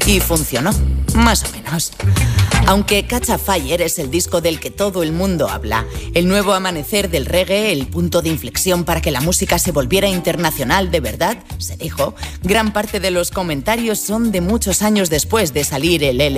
Y funcionó, más o menos. Aunque Catch a Fire es el disco del que todo el mundo habla, el nuevo amanecer del reggae, el punto de inflexión para que la música se volviera internacional de verdad, se dijo, gran parte de los comentarios son de muchos años después de salir el LP.